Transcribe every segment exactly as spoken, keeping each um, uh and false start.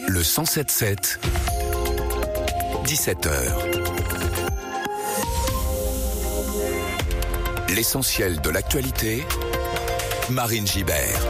Le cent sept sept, dix-sept heures. L'essentiel de l'actualité, Marine Gibert.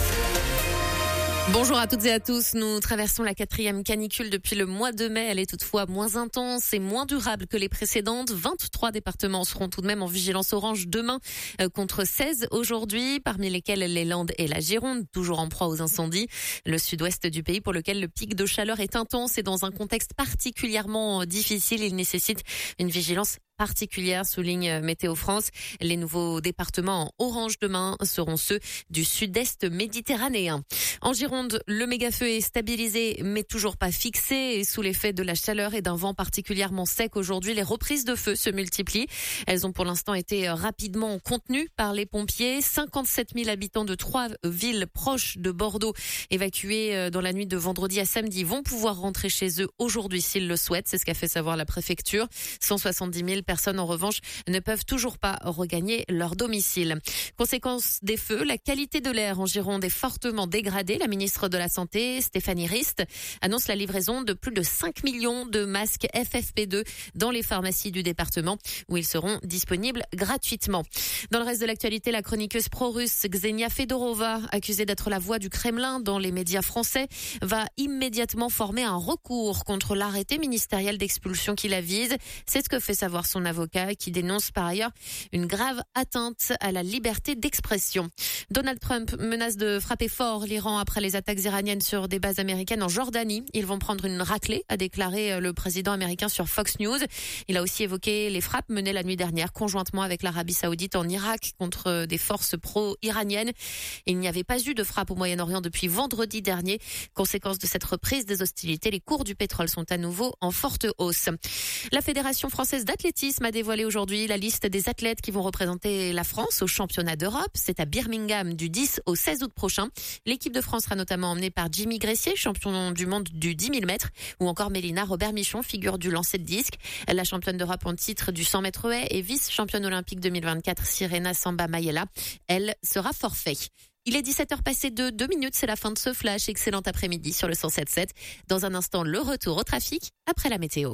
Bonjour à toutes et à tous. Nous traversons la quatrième canicule depuis le mois de mai. Elle est toutefois moins intense et moins durable que les précédentes. vingt-trois départements seront tout de même en vigilance orange demain euh, contre seize aujourd'hui, parmi lesquels les Landes et la Gironde, toujours en proie aux incendies. Le sud-ouest du pays pour lequel le pic de chaleur est intense et dans un contexte particulièrement difficile. Il nécessite une vigilance particulière, souligne Météo France. Les nouveaux départements en orange demain seront ceux du sud-est méditerranéen. En Gironde, le méga-feu est stabilisé mais toujours pas fixé et sous l'effet de la chaleur et d'un vent particulièrement sec aujourd'hui, les reprises de feu se multiplient. Elles ont pour l'instant été rapidement contenues par les pompiers. cinquante-sept mille habitants de trois villes proches de Bordeaux évacués dans la nuit de vendredi à samedi vont pouvoir rentrer chez eux aujourd'hui s'ils le souhaitent. C'est ce qu'a fait savoir la préfecture. cent soixante-dix mille personnes en revanche ne peuvent toujours pas regagner leur domicile. Conséquence des feux, la qualité de l'air en Gironde est fortement dégradée. La ministre de la Santé, Stéphanie Rist, annonce la livraison de plus de cinq millions de masques F F P deux dans les pharmacies du département où ils seront disponibles gratuitement. Dans le reste de l'actualité, la chroniqueuse pro-russe Ksenia Fedorova, accusée d'être la voix du Kremlin dans les médias français, va immédiatement former un recours contre l'arrêté ministériel d'expulsion qui la vise. C'est ce que fait savoir son avocat qui dénonce par ailleurs une grave atteinte à la liberté d'expression. Donald Trump menace de frapper fort l'Iran après les attaques iraniennes sur des bases américaines en Jordanie. Ils vont prendre une raclée, a déclaré le président américain sur Fox News. Il a aussi évoqué les frappes menées la nuit dernière conjointement avec l'Arabie Saoudite en Irak contre des forces pro-iraniennes. Il n'y avait pas eu de frappe au Moyen-Orient depuis vendredi dernier. Conséquence de cette reprise des hostilités, les cours du pétrole sont à nouveau en forte hausse. La Fédération française d'athlétisme a dévoilé aujourd'hui la liste des athlètes qui vont représenter la France au championnat d'Europe. C'est à Birmingham du dix au seize août prochain. L'équipe de France sera notamment emmenée par Jimmy Gressier, champion du monde du dix mille mètres, ou encore Mélina Robert-Michon, figure du lancer de disque. La championne d'Europe en titre du cent mètres haies et vice-championne olympique deux mille vingt-quatre, Sirena Samba Mayela. Elle sera forfait. Il est dix-sept heures passées de deux minutes, c'est la fin de ce flash. Excellent après-midi sur le cent sept sept. Dans un instant, le retour au trafic après la météo.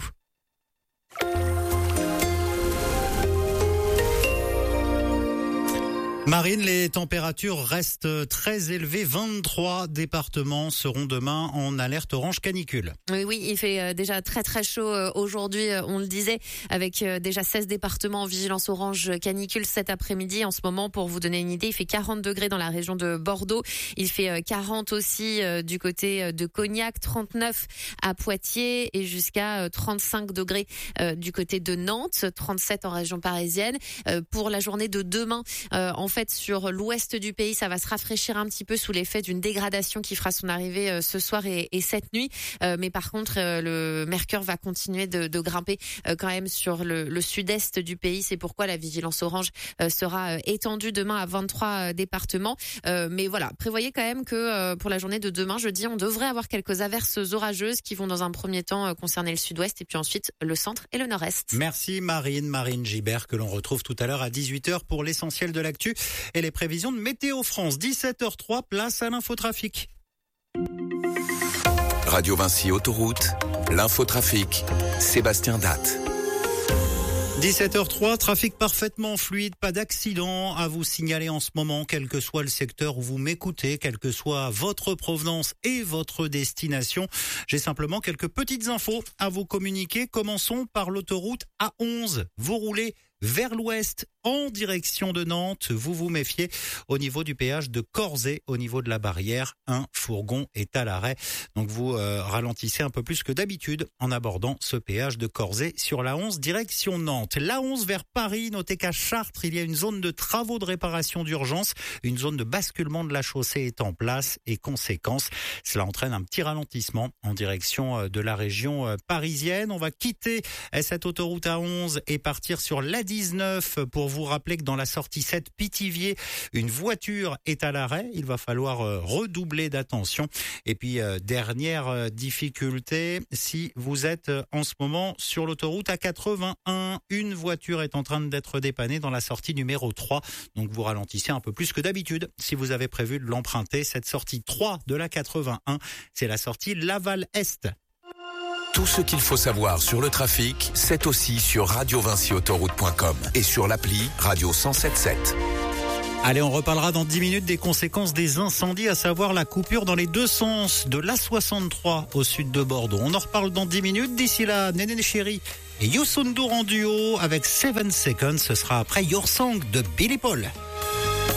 Marine, les températures restent très élevées. vingt-trois départements seront demain en alerte orange canicule. Oui, oui, il fait déjà très très chaud aujourd'hui, on le disait, avec déjà seize départements en vigilance orange canicule cet après-midi. En ce moment, pour vous donner une idée, il fait quarante degrés dans la région de Bordeaux. Il fait quarante aussi du côté de Cognac, trente-neuf à Poitiers et jusqu'à trente-cinq degrés du côté de Nantes, trente-sept en région parisienne. Pour la journée de demain, en En fait, sur l'ouest du pays, ça va se rafraîchir un petit peu sous l'effet d'une dégradation qui fera son arrivée euh, ce soir et, et cette nuit. Euh, mais par contre, euh, le mercure va continuer de, de grimper euh, quand même sur le, le sud-est du pays. C'est pourquoi la vigilance orange euh, sera euh, étendue demain à vingt-trois euh, départements. Euh, mais voilà, prévoyez quand même que euh, pour la journée de demain, jeudi, on devrait avoir quelques averses orageuses qui vont dans un premier temps euh, concerner le sud-ouest et puis ensuite le centre et le nord-est. Merci Marine, Marine Gibert, que l'on retrouve tout à l'heure à dix-huit heures pour l'essentiel de l'actu. Et les prévisions de Météo France. dix-sept heures trois, place à l'infotrafic. Radio Vinci Autoroute, l'infotrafic, Sébastien Datte. dix-sept heures trois, trafic parfaitement fluide, pas d'accident à vous signaler en ce moment, quel que soit le secteur où vous m'écoutez, quelle que soit votre provenance et votre destination. J'ai simplement quelques petites infos à vous communiquer. Commençons par l'autoroute A onze. Vous roulez vers l'ouest en direction de Nantes. Vous vous méfiez au niveau du péage de Corzet, au niveau de la barrière. Un fourgon est à l'arrêt. Donc vous euh, ralentissez un peu plus que d'habitude en abordant ce péage de Corzet sur la onze direction Nantes. La onze vers Paris, notez qu'à Chartres, il y a une zone de travaux de réparation d'urgence. Une zone de basculement de la chaussée est en place et conséquence, cela entraîne un petit ralentissement en direction de la région parisienne. On va quitter cette autoroute A onze et partir sur l'A dix-neuf pour vous vous rappeler que dans la sortie sept Pithiviers, une voiture est à l'arrêt. Il va falloir euh, redoubler d'attention. Et puis, euh, dernière euh, difficulté, si vous êtes euh, en ce moment sur l'autoroute A quatre-vingt-un, une voiture est en train d'être dépannée dans la sortie numéro trois. Donc, vous ralentissez un peu plus que d'habitude si vous avez prévu de l'emprunter. Cette sortie trois de la quatre-vingt-un, c'est la sortie Laval-Est. Tout ce qu'il faut savoir sur le trafic, c'est aussi sur radio vinci autoroute point com et sur l'appli Radio cent sept sept. Allez, on reparlera dans dix minutes des conséquences des incendies, à savoir la coupure dans les deux sens de l'A soixante-trois au sud de Bordeaux. On en reparle dans dix minutes. D'ici là, Néné Chéri et Youssou N'Dour en duo avec Seven Seconds. Ce sera après Your Song de Billy Paul.